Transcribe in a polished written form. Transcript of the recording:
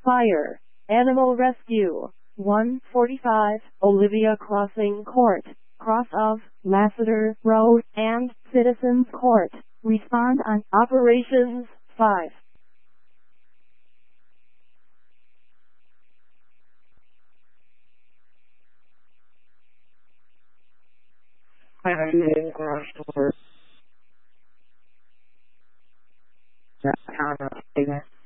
Fire. Animal Rescue. 145, Olivia Crossing Court, cross of Lassiter Road and Citizens Court. Respond on Operations 5. I didn't cross the word. That kind of thing.